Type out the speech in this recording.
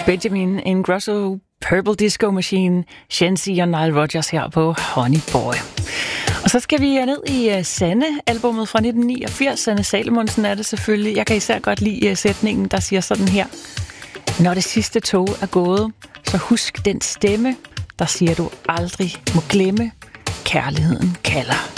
Benjamin Ingrosso, Purple Disco Machine, Shensi og Nile Rodgers her på Honey Boy. Og så skal vi ned i Sanne-albummet fra 1989. Sanne Salomonsen er det selvfølgelig. Jeg kan især godt lide sætningen, der siger sådan her. Når det sidste tog er gået, så husk den stemme, der siger du aldrig må glemme. Kærligheden kalder.